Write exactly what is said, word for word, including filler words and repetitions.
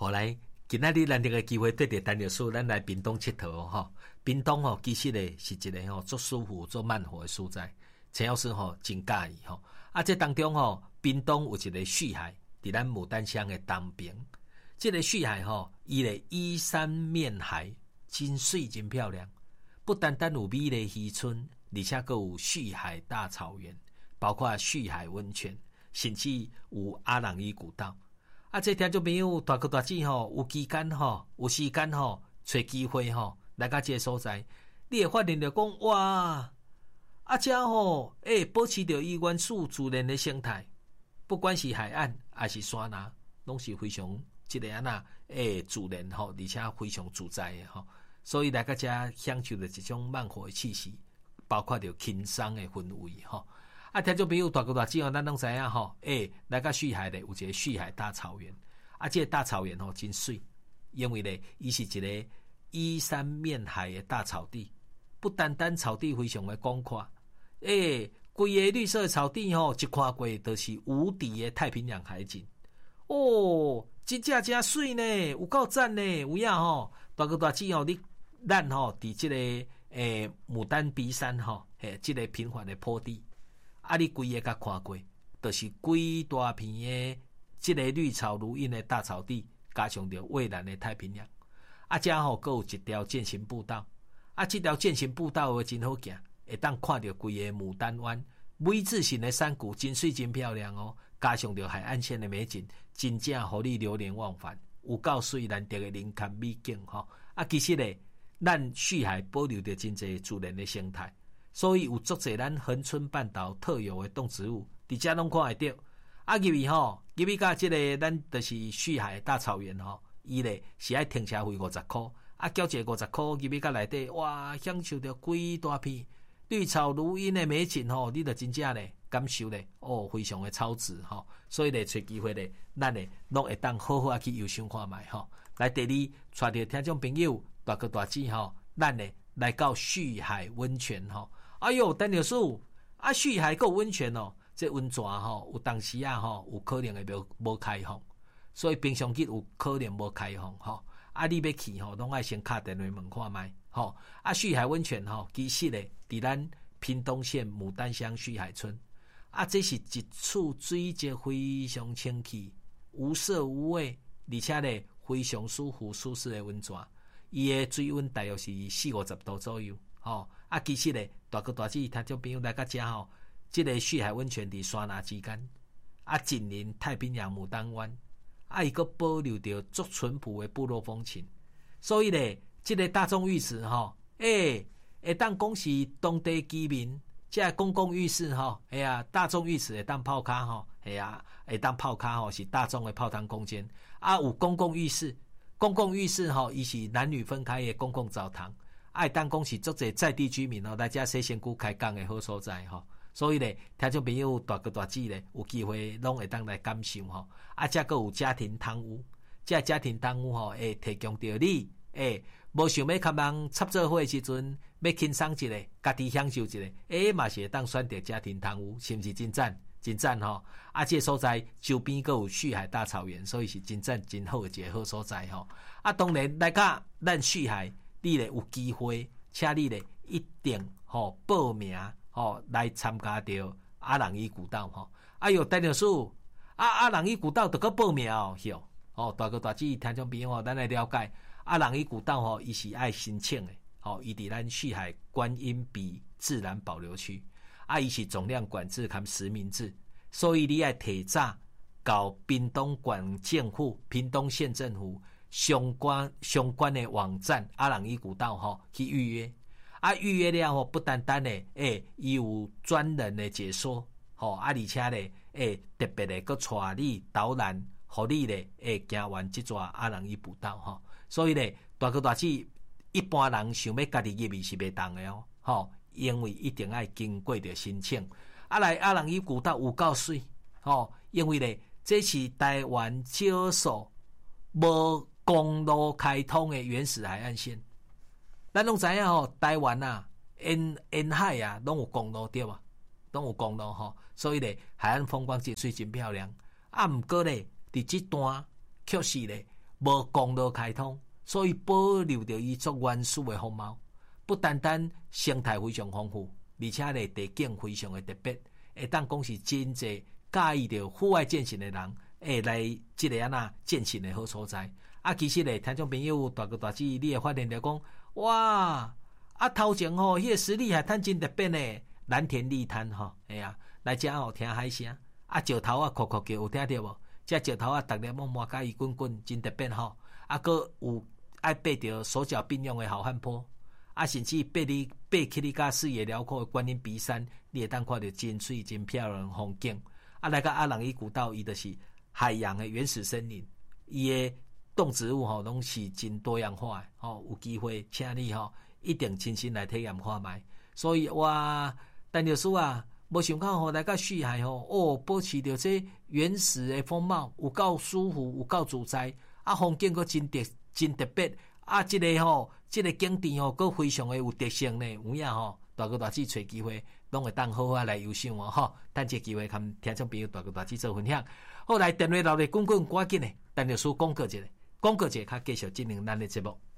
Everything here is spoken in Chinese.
后来今仔日咱这个机会对着陈律师，咱来屏东佚佗吼。屏东吼其实咧是一个吼足舒服、足慢活的所在。陈老师吼真介意吼。啊，这当中吼，屏东有一个旭海，伫咱牡丹乡的东边。这个旭海吼，伊咧依山面海，真水真漂亮。不单单有美丽渔村，而且阁有旭海大草原，包括旭海温泉，甚至有阿朗伊古道。啊，这听众朋友大哥大姐吼，有期间吼，有时间吼，找机会吼，来到这个所在，你会发现着讲哇，啊，这吼，诶、欸，保持着伊原始自然的生态，不管是海岸还是山崖，拢是非常一个安那诶自然吼，而且非常自在的吼，所以来到这享受着一种慢活的气息，包括着轻松的氛围吼。啊，听众朋友大哥大姐吼，咱拢知影吼，诶，来到旭海咧，有一个旭海大草原。啊，这个大草原吼真水，因为咧，伊是一个依山面海的大草地。不单单草地非常的广阔，诶，规个绿色的草地吼，一看过都是无敌的太平洋海景。哦，真正真水呢，有够赞呢，有影吼，大哥大姐吼，你咱吼伫这个诶牡丹比山吼，诶，这个平缓的坡地。啊！你规个甲看过，就是规大片的即个绿草如茵的大草地，加上着蔚蓝的太平洋。啊，遮吼阁有一条健行步道。啊，这条健行步道真好行，会当看到规个牡丹湾 V 字形的山谷，真水真漂亮哦。加上着海岸线的美景，真正互你流连忘返。有够水难得的林坎美景吼。啊，其实咧，咱旭海保留着真侪自然的生态。所以有足侪咱恒春半岛特有的动植物，伫遮拢看会到。啊，入去吼，入去甲即个咱就是旭海大草原吼，伊咧是爱停车费五十箍，啊，交一个五十箍入去甲内底，哇，享受着规大片绿草如茵的美景吼，你著真正咧感受咧，哦，非常的超值吼。所以咧，找机会咧，咱咧拢会当好好啊去游赏看卖吼。来，第二，带着听众朋友大哥大姐吼，咱咧来到旭海温泉吼。哎哟，陈律师，啊，旭海还有温泉哦，这温泉吼，有当时啊吼，有可能会无无开放，所以平常日有可能无开放吼。啊，你要去吼，拢爱先敲电话问看卖吼。啊，旭海温泉吼，其实咧，伫咱屏东县牡丹乡旭海村，啊，这是一处水质非常清气、无色无味，而且咧非常舒服舒适的温泉。伊的水温大约是四五十度左右。吼、哦、啊，其实咧，大哥大姐听众朋友来到遮吼，即、這个旭海温泉伫山崖之间，啊，紧邻太平洋牡丹湾，啊，伊个保留着足淳朴的部落风情，所以咧，即、這個大众浴池吼，诶、欸，会当讲是当地居民，即个公共浴室吼，哎呀，大众浴池会当泡脚吼，哎呀，会当泡脚吼，是大众的泡汤空间，啊，有公共浴室，公共浴室吼，伊是男女分开的公共澡堂。爱当讲是足侪在地居民哦，来遮洗身躯开工的好所在吼，所以咧，听众朋友大哥大姐咧，有机会拢会当来感受吼。啊，遮个有家庭汤屋，遮家庭汤屋吼，会提供着你，诶，无想要甲人插做伙的时阵，要轻松一个，家己享受一个，诶，嘛是会当选择家庭汤屋，是毋是真赞？真赞吼！啊，这个所在周边阁有旭海大草原，所以是真赞真好的一个好所在吼。啊，当然来甲咱旭海。你咧有机会，请你咧一定吼、哦、报名吼、哦、来参加着阿朗伊古道吼。哎哟，陈律师，啊阿朗伊古道得个报名哦，哟哦，大哥大姐听众朋友吼，咱来了解阿朗伊古道吼，伊是爱申请的，吼，伊伫咱旭海观音鼻自然保留区，啊，伊是总量管制含实名制，所以你爱提早到屏东县政府、屏东县政府。相关相关的网站阿朗伊古道吼去预约，啊预约了吼不单单咧，诶，伊有专人的解说，吼啊而且咧，诶特别咧佮带你导览，互你咧诶行完即座阿朗伊古道吼，所以咧大哥大姐一般人想要家己入去是袂当的哦，吼，因为一定要经过着申请，啊来阿朗伊古道有够水，吼，因为咧这是台湾少数无公路开通的原始海岸线，咱拢知影吼，台湾啊，沿沿海啊，拢有公路对吧？拢有公路吼，所以咧，海岸风光真水真漂亮。啊，毋过咧，伫即段确实咧， 无公路开通，所以保留着伊足原始的风貌。不单单生态非常丰富，而且咧地景非常的特别，会当讲是真济介意着户外健行的人，会来即个安那健行的好所在。啊，其实咧，听众朋友大哥大姊，你会发现着讲，哇！啊，头前吼，迄、那个十里海滩真特别呢，蓝田利滩吼，哎呀、啊，来遮吼听海声，啊，石头啊，哭哭叫有听到无？遮石头啊，逐粒满满甲伊滚滚，真特别吼。啊，佮有爱爬着手脚并用的好汉坡，啊，甚至爬你爬去你甲视野辽阔的观音鼻山，你会当看到真水真漂亮的风景。啊，来到阿朗伊古道，伊就是海洋的原始森林，伊的动植物吼，拢是真多样化的吼。有机会，请你吼。一定亲身来体验看卖，所以哇，陈律师啊，无想到吼来到旭海吼，哦，保持着这原始的风貌，有够舒服，有够自在，啊，风景佫真特真特别，啊，即、這個吼，即、這個景点吼，佫非常的有特色呢，有影吼，大哥大姊找機會，攏會當好好來遊賞哦，吼，等這機會跟聽眾朋友大哥大姊做分享。好來電話留嚟滾滾趕緊的，陳律師廣告一下，廣告一下，較繼續進行咱的節目。